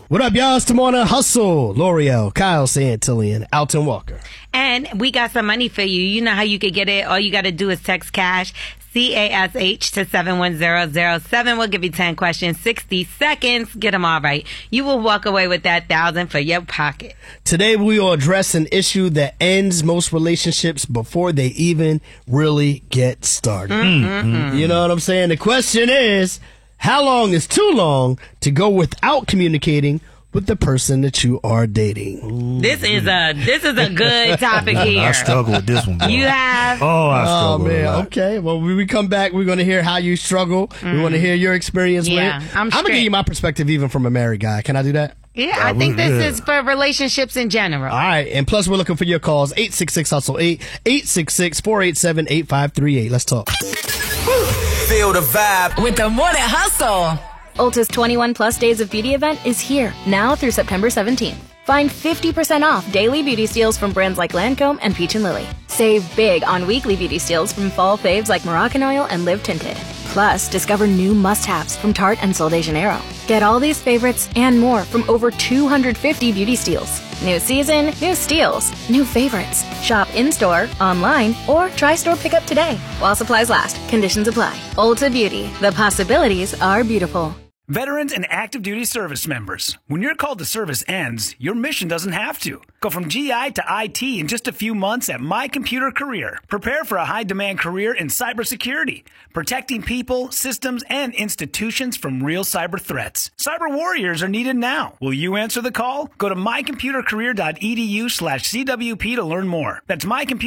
What up, y'all? It's the Morning Hustle. L'Oreal, Kyle Santillan, Alton Walker. And we got some money for you. You know how you could get it. All you got to do is text CASH, CASH to 71007. We'll give you 10 questions, 60 seconds. Get them all right. You will walk away with that $1,000 for your pocket. Today, we will address an issue that ends most relationships before they even really get started. You know what I'm saying? The question is, how long is too long to go without communicating with the person that you are dating? This is a good topic here. I struggle with this one, bro. You have? I struggle with man. it. Okay. Well, when we come back, we're going to hear how you struggle. We want to hear your experience with it. I'm going to give you my perspective even from a married guy. Can I do that? Yeah, I think this is for relationships in general. All right. And plus, we're looking for your calls. 866-HUSTLE-8, 866-487-8538. Let's talk. Feel the vibe with the Morning Hustle. Ulta's 21 plus days of beauty event is here now through September 17th. Find 50% off daily beauty steals from brands like Lancome and Peach & Lily. Save big on weekly beauty steals from fall faves like Moroccan Oil and Live Tinted. Plus, discover new must-haves from Tarte and Sol de Janeiro. Get all these favorites and more from over 250 beauty steals. New season, new steals, new favorites. Shop in-store, online, or try store pickup today. While supplies last, conditions apply. Ulta Beauty, the possibilities are beautiful. Veterans and active duty service members, when your call to service ends, your mission doesn't have to. Go from GI to IT in just a few months at My Computer Career. Prepare for a high-demand career in cybersecurity, protecting people, systems, and institutions from real cyber threats. Cyber warriors are needed now. Will you answer the call? Go to mycomputercareer.edu/CWP to learn more. That's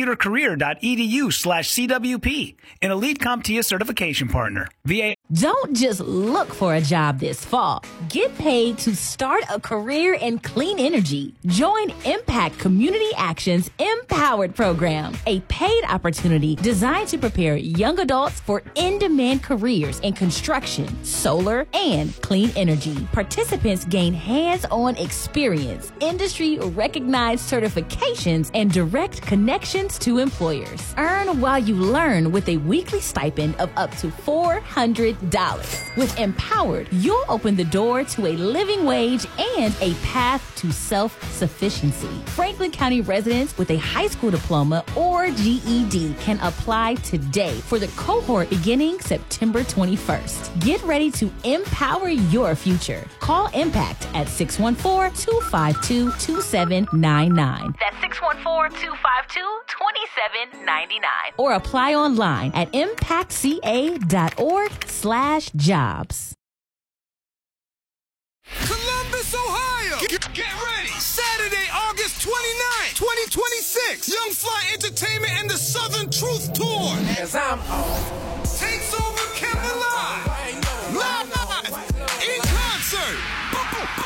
mycomputercareer.edu/CWP, an elite CompTIA certification partner. VA. Don't just look for a job this fall. Get paid to start a career in clean energy. Join Impact Community Action's Empowered Program, a paid opportunity designed to prepare young adults for in-demand careers in construction, solar, and clean energy. Participants gain hands-on experience, industry-recognized certifications, and direct connections to employers. Earn while you learn with a weekly stipend of up to $400. With Empowered, you'll open the door to a living wage and a path to self-sufficiency. Franklin County residents with a high school diploma or GED can apply today for the cohort beginning September 21st. Get ready to empower your future. Call Impact at 614-252-2799. That's 614-252-2799. Or apply online at impactca.org/jobs. Columbus, Ohio. Get ready. Saturday, August 29th, 2026. Young Fly Entertainment and the Southern Truth Tour. As I'm on.